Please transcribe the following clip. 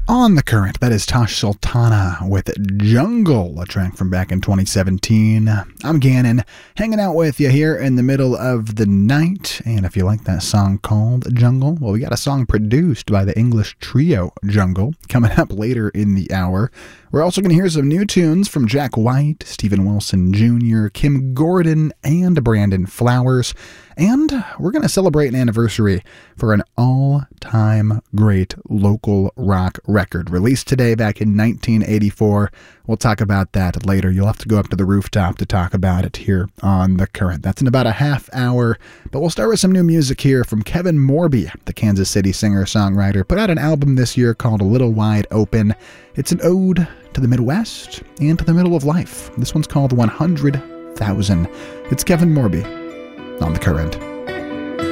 On the Current, that is Tash Sultana with Jungle, a track from back in 2017. I'm Gannon, hanging out with you here in the middle of the night. And if you like that song called Jungle, well, we got a song produced by the English trio Jungle coming up later in the hour. We're also going to hear some new tunes from Jack White, Stephen Wilson Jr., Kim Gordon, and Brandon Flowers. And we're going to celebrate an anniversary for an all-time great local rock record released today back in 1984. We'll talk about that later. You'll have to go up to the rooftop to talk about it here on The Current. That's in about a half hour. But we'll start with some new music here from Kevin Morby, the Kansas City singer-songwriter. Put out an album this year called A Little Wide Open. It's an ode to the Midwest and to the middle of life. This one's called 100,000. It's Kevin Morby on The Current.